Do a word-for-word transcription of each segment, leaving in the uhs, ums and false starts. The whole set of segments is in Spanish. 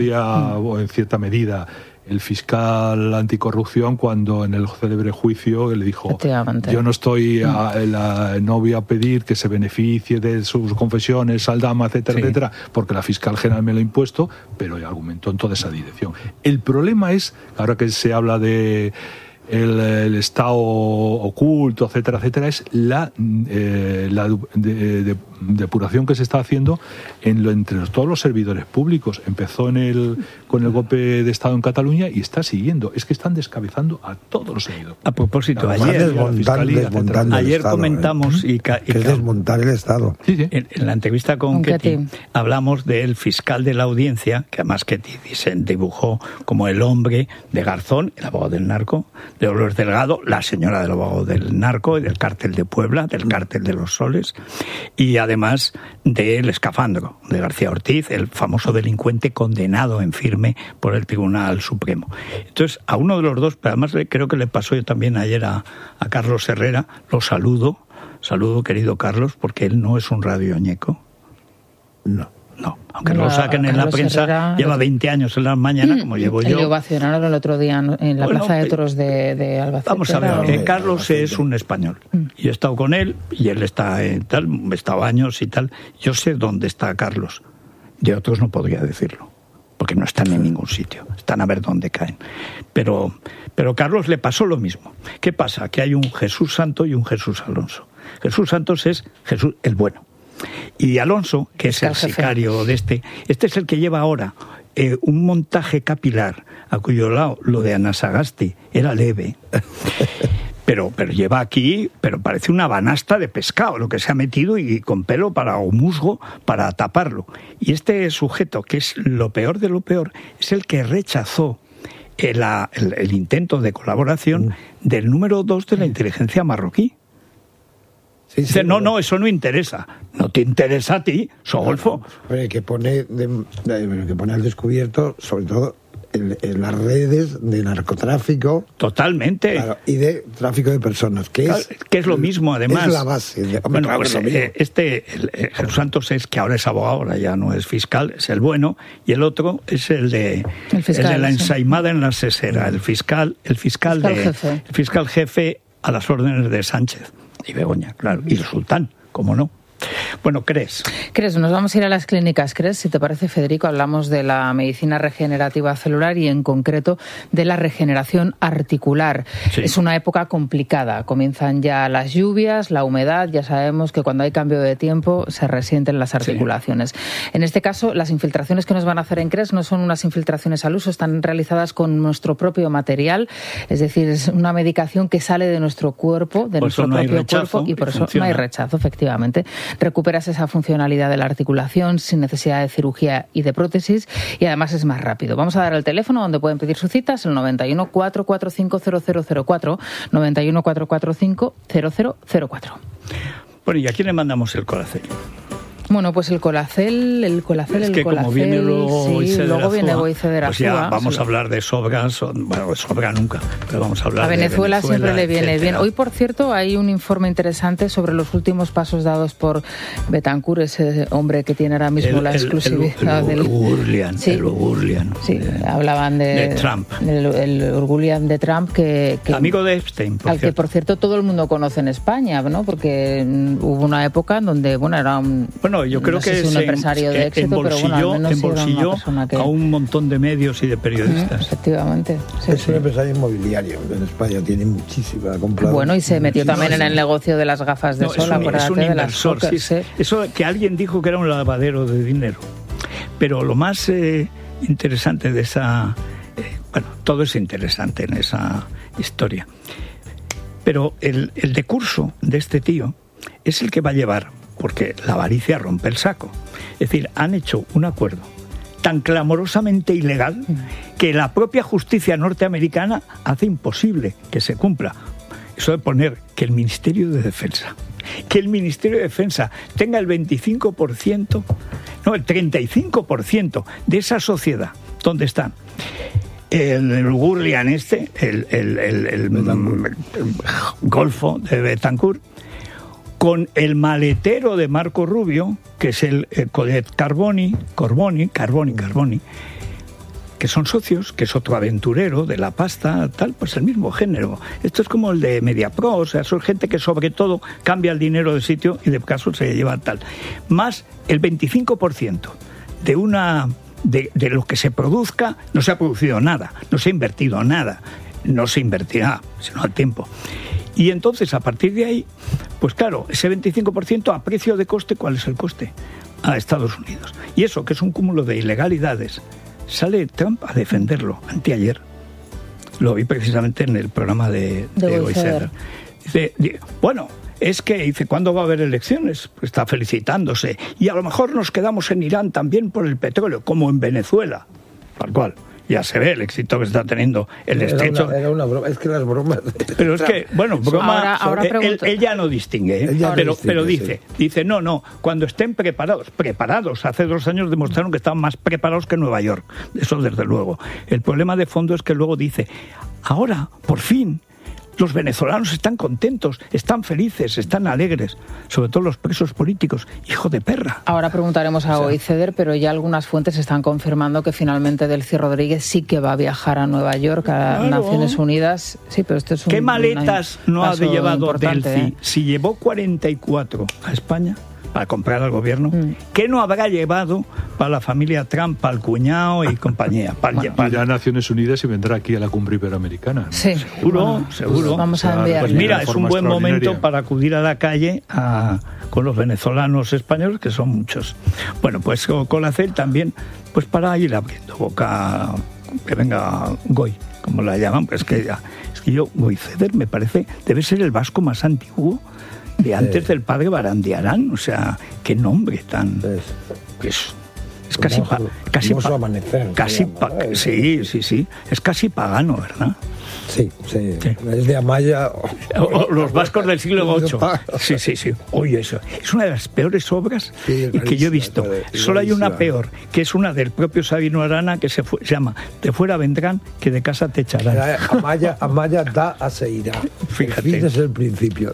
o en cierta medida el fiscal anticorrupción cuando en el célebre juicio le dijo: yo no estoy a, la, no voy a pedir que se beneficie de sus confesiones, Saldama, etcétera, sí. etcétera, porque la fiscal general me lo ha impuesto, pero argumentó en toda esa dirección. El problema es, ahora que se habla de el, el Estado oculto, etcétera, etcétera, es la, eh, la de, de, depuración que se está haciendo en lo, entre todos los servidores públicos. Empezó en el, con el golpe de Estado en Cataluña y está siguiendo. Es que están descabezando a todos los servidores. A propósito, Además, ayer, desmontar, desmontando ayer el Estado, comentamos... ¿eh? y, ca, y que es desmontar el Estado. Sí, sí. En, en la entrevista con, con Ketty, Ketty hablamos del fiscal de la audiencia, que además Ketty se dibujó como el hombre de Garzón, el abogado del narco, de Dolores Delgado, la señora del abogado del narco y del cártel de Puebla, del cártel de los Soles, y además del escafandro de García Ortiz, el famoso delincuente condenado en firme por el Tribunal Supremo. Entonces, a uno de los dos, pero además creo que le pasó yo también ayer a, a Carlos Herrera, lo saludo, saludo querido Carlos, porque él no es un radioñeco. No. No, aunque no, lo saquen en la prensa, Herrera, lleva veinte años en la mañana, como llevo yo. Y lo ovacionaron el otro día en la bueno, Plaza de Toros de, de Albacete. Vamos a ver, que Carlos es un español. Y he estado con él, y él está en tal, he estado años y tal. Yo sé dónde está Carlos. De otros no podría decirlo, porque no están en ningún sitio. Están a ver dónde caen. Pero, pero Carlos le pasó lo mismo. ¿Qué pasa? Que hay un Jesús Santo y un Jesús Alonso. Jesús Santos es Jesús el bueno. Y Alonso, que es el sicario de este, este es el que lleva ahora eh, un montaje capilar, a cuyo lado lo de Ana Sagasti era leve, pero, pero lleva aquí, pero parece una banasta de pescado, lo que se ha metido, y con pelo para o musgo para taparlo. Y este sujeto, que es lo peor de lo peor, es el que rechazó el, el, el intento de colaboración mm. del número dos de la inteligencia marroquí. Sí, sí, Dice, no, no, eso no interesa. No te interesa a ti, Sogolfo. Oye, que pone, de, de, que pone al descubierto, sobre todo, en, en las redes de narcotráfico. Totalmente. Claro, y de tráfico de personas, que es, que es lo mismo, además. Es la base. De, bueno, claro, pues, eh, este, el, el Jesús Santos es que ahora es abogado, ahora ya no es fiscal, es el bueno, y el otro es el de, el fiscal, el de la sí. ensaimada en la sesera, el fiscal, el fiscal, fiscal de, jefe. El fiscal jefe a las órdenes de Sánchez. Y Begoña, claro, y el sultán, ¿cómo no? Bueno, ¿crees? ¿Crees? Nos vamos a ir a las clínicas, ¿crees? Si te parece, Federico, hablamos de la medicina regenerativa celular y en concreto de la regeneración articular. Sí. Es una época complicada. Comienzan ya las lluvias, la humedad, ya sabemos que cuando hay cambio de tiempo se resienten las articulaciones. Sí. En este caso, las infiltraciones que nos van a hacer en CRES no son unas infiltraciones al uso, están realizadas con nuestro propio material, es decir, es una medicación que sale de nuestro cuerpo, de por nuestro no propio rechazo, cuerpo, y por eso funciona. No hay rechazo, efectivamente. Recuperas esa funcionalidad de la articulación sin necesidad de cirugía y de prótesis, y además es más rápido. Vamos a dar el teléfono donde pueden pedir sus citas, el noventa y uno, cuatrocientos cuarenta y cinco, cero cero cero cuatro, noventa y uno, cuatrocientos cuarenta y cinco, cero cero cero cuatro. Bueno, ¿y a quién le mandamos el Colacel? Bueno, pues el Colacel, el Colacel, es que el Colacel, como viene luego sí, luego viene Boice de pues ya vamos sí. a hablar de Sobgas, bueno, Sobga nunca, pero vamos a hablar a de Venezuela. A Venezuela siempre le viene etcétera. bien. Hoy, por cierto, hay un informe interesante sobre los últimos pasos dados por Betancourt, ese hombre que tiene ahora mismo el, la el, exclusividad el, el, el Urgulian, sí, el Urgulian. Sí, de, hablaban de, de Trump. El, el Urgulian de Trump, que, que amigo de Epstein, por al cierto. que, por cierto, todo el mundo conoce en España, ¿no? Porque hubo una época en donde, bueno, era un, bueno, yo creo no sé que si un empresario de éxito, pero bueno, al menos embolsilló que... a un montón de medios y de periodistas. Mm, efectivamente. Sí, es sí. un empresario inmobiliario en España, tiene muchísima compra. Bueno, y se metió muchísima. también en el negocio de las gafas de no, sol, es un, es un de inversor, las sí, sí. Eso que alguien dijo que era un lavadero de dinero. Pero lo más eh, interesante de esa... Eh, bueno, todo es interesante en esa historia. Pero el, el decurso de este tío es el que va a llevar, porque la avaricia rompe el saco. Es decir, han hecho un acuerdo tan clamorosamente ilegal que la propia justicia norteamericana hace imposible que se cumpla. Eso de poner que el Ministerio de Defensa, que el Ministerio de Defensa tenga el veinticinco por ciento, no, el treinta y cinco por ciento de esa sociedad, ¿dónde están? El, el Urgulian este, el, el, el, el, el, el Golfo de Betancourt, con el maletero de Marco Rubio, que es el, el Codet Carboni, Corboni, Carboni, Carboni, que son socios, que es otro aventurero de la pasta, tal, pues el mismo género. Esto es como el de MediaPro, o sea, son gente que sobre todo cambia el dinero de sitio y de caso se lleva tal. Más el veinticinco por ciento de una de, de lo que se produzca, no se ha producido nada, no se ha invertido nada, no se invertirá, sino al tiempo. Y entonces, a partir de ahí, pues claro, ese veinticinco por ciento a precio de coste, ¿cuál es el coste? A Estados Unidos. Y eso, que es un cúmulo de ilegalidades, sale Trump a defenderlo, anteayer. Lo vi precisamente en el programa de, de, de Goizer. Dice, bueno, es que, dice, ¿cuándo va a haber elecciones? Pues está felicitándose. Y a lo mejor nos quedamos en Irán también por el petróleo, como en Venezuela. Tal cual. Ya se ve el éxito que está teniendo el era estrecho. Una, era una broma, es que las bromas... Pero es que, bueno, broma... Ahora, ahora él, él ya no distingue, ¿eh? ya pero, distingue, pero dice, sí. dice, no, no, cuando estén preparados, preparados, hace dos años demostraron que estaban más preparados que Nueva York, eso desde luego. El problema de fondo es que luego dice, ahora, por fin, los venezolanos están contentos, están felices, están alegres, sobre todo los presos políticos. Hijo de perra. Ahora preguntaremos a Goizer, pero ya algunas fuentes están confirmando que finalmente Delcy Rodríguez sí que va a viajar a Nueva York, a claro. Naciones Unidas. Sí, pero esto es un, ¿Qué maletas un no ha de llevado Delcy? ¿eh? Si llevó cuarenta y cuatro a España para comprar al gobierno, mm. ¿qué no habrá llevado para la familia Trump, para el cuñado y compañía? Para bueno, para... irá a Naciones Unidas y vendrá aquí a la cumbre iberoamericana, ¿no? Sí. Seguro, bueno, seguro. Pues vamos a enviar. Pues mira, es un buen momento para acudir a la calle a, con los venezolanos españoles, que son muchos. Bueno, pues Colacel también, pues para ir abriendo boca, que venga Goy, como la llaman, pues que ya, es que yo, Goiceder me parece, debe ser el vasco más antiguo de antes del padre Barandiarán, o sea, qué nombre tan... Es, es casi... Pa, casi pa, amanecer, casi pa, llama, sí, sí, sí, es casi pagano, ¿verdad? Sí, sí, sí. Es de Amaya... O, o los vascos del siglo ocho. Sí, sí, sí. Oye, eso es una de las peores obras sí, que yo he visto. Solo hay una peor, que es una del propio Sabino Arana, que se, fue, se llama De fuera vendrán, que de casa te echarán. Amaya, Amaya da a se irá. Fíjate. El fin es el principio.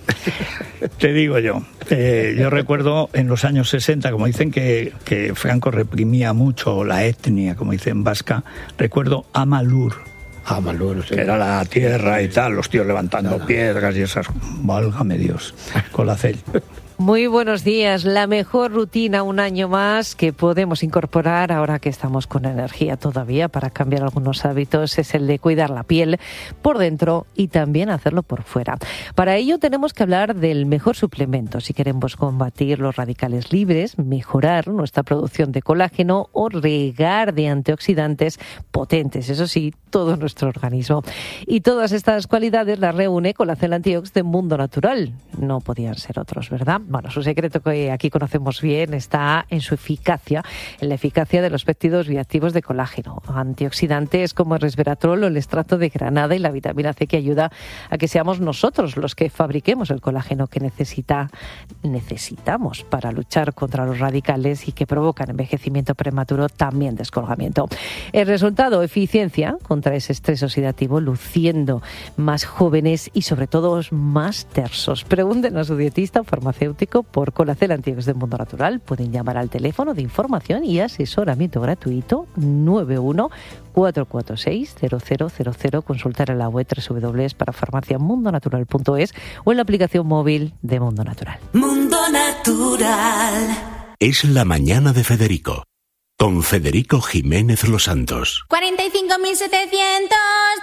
Te digo yo, eh, yo recuerdo en los años sesenta, como dicen que, que Franco reprimía mucho la etnia, como dicen vasca, recuerdo Amalur. Ah, Maluro, sí. Que era la tierra y tal, los tíos levantando no, no. piedras y esas... Válgame Dios, Colacel. Muy buenos días. La mejor rutina un año más que podemos incorporar ahora que estamos con energía todavía para cambiar algunos hábitos es el de cuidar la piel por dentro y también hacerlo por fuera. Para ello tenemos que hablar del mejor suplemento si queremos combatir los radicales libres, mejorar nuestra producción de colágeno o regar de antioxidantes potentes, eso sí, todo nuestro organismo. Y todas estas cualidades las reúne Colacel Antiox de Mundo Natural. No podían ser otros, ¿verdad? Bueno, su secreto que aquí conocemos bien está en su eficacia, en la eficacia de los péptidos bioactivos de colágeno, antioxidantes como el resveratrol o el extracto de granada y la vitamina C que ayuda a que seamos nosotros los que fabriquemos el colágeno que necesita, necesitamos para luchar contra los radicales y que provocan envejecimiento prematuro, también descolgamiento. El resultado, eficiencia contra ese estrés oxidativo, luciendo más jóvenes y sobre todo más tersos. Pregunten a su dietista o farmacéutico por Colacel Antiox de Mundo Natural. Pueden llamar al teléfono de información y asesoramiento gratuito nueve uno cuatro cuatro seis cero cero cero cero, consultar en la web doble u doble u doble u punto parafarmacia mundo natural punto es o en la aplicación móvil de Mundo Natural. Mundo Natural. Es la mañana de Federico, con Federico Jiménez Los Santos. cuarenta y cinco mil setecientos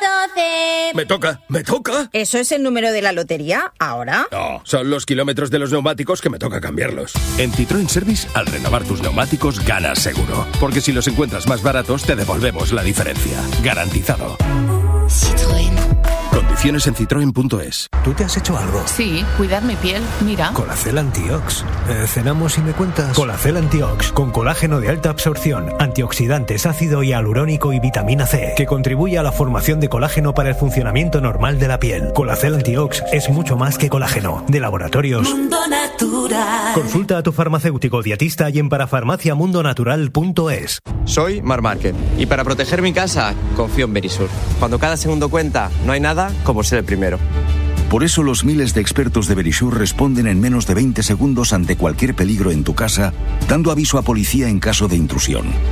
doce. Me toca, me toca. ¿Eso es el número de la lotería ahora? No, son los kilómetros de los neumáticos que me toca cambiarlos. En Citroën Service, al renovar tus neumáticos, ganas seguro. Porque si los encuentras más baratos, te devolvemos la diferencia. Garantizado. Citroën. Condiciones en citroen punto es. ¿Tú te has hecho algo? Sí, cuidar mi piel, mira. Colacel Antiox. Eh, ¿Cenamos y me cuentas? Colacel Antiox, con colágeno de alta absorción, antioxidantes, ácido hialurónico y vitamina C, que contribuye a la formación de colágeno para el funcionamiento normal de la piel. Colacel Antiox es mucho más que colágeno. De laboratorios Mundo Natural. Consulta a tu farmacéutico dietista y en parafarmacia mundo natural punto es. Soy Mar Márquez y para proteger mi casa confío en Verisur. Cuando cada segundo cuenta, no hay nada como ser el primero. Por eso los miles de expertos de Verisur responden en menos de veinte segundos ante cualquier peligro en tu casa, dando aviso a policía en caso de intrusión.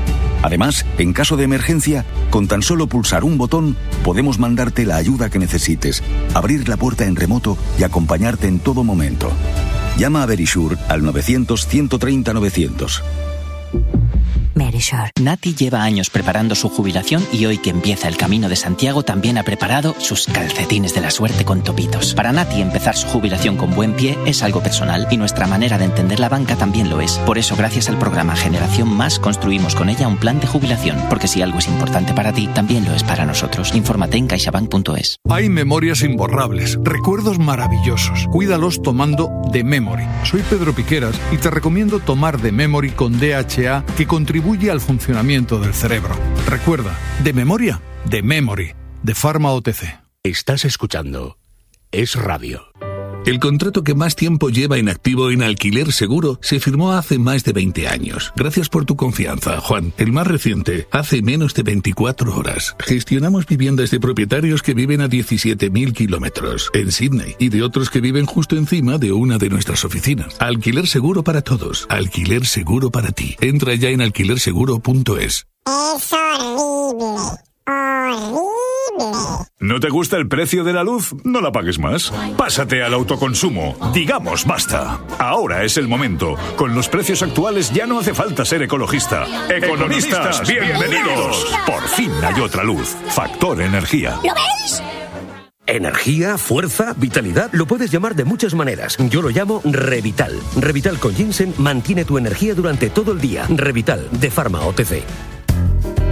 Además, en caso de emergencia, con tan solo pulsar un botón, podemos mandarte la ayuda que necesites, abrir la puerta en remoto y acompañarte en todo momento. Llama a Verisure al novecientos, ciento treinta, novecientos. Verisure. Nati lleva años preparando su jubilación y hoy que empieza el Camino de Santiago también ha preparado sus calcetines de la suerte con topitos. Para Nati empezar su jubilación con buen pie es algo personal y nuestra manera de entender la banca también lo es. Por eso, gracias al programa Generación Más, construimos con ella un plan de jubilación, porque si algo es importante para ti, también lo es para nosotros. Infórmate en caixabank punto es. Hay memorias imborrables, recuerdos maravillosos. Cuídalos tomando The Memory. Soy Pedro Piqueras y te recomiendo tomar The Memory con D H A, que contribuye al funcionamiento del cerebro. Recuerda, de memoria, de Memory, de Pharma O T C. Estás escuchando Es Radio. El contrato que más tiempo lleva en activo en Alquiler Seguro se firmó hace más de veinte años. Gracias por tu confianza, Juan. El más reciente, hace menos de veinticuatro horas. Gestionamos viviendas de propietarios que viven a diecisiete mil kilómetros en Sydney y de otros que viven justo encima de una de nuestras oficinas. Alquiler Seguro para todos. Alquiler Seguro para ti. Entra ya en alquiler seguro punto es. Es horrible. Horrible. ¿No te gusta el precio de la luz? No la pagues más. Pásate al autoconsumo. Digamos basta. Ahora es el momento. Con los precios actuales ya no hace falta ser ecologista. Economistas, bienvenidos. Por fin hay otra luz. Factor Energía. ¿Lo veis? Energía, fuerza, vitalidad, lo puedes llamar de muchas maneras. Yo lo llamo Revital. Revital con ginseng mantiene tu energía durante todo el día. Revital, de Pharma O T C.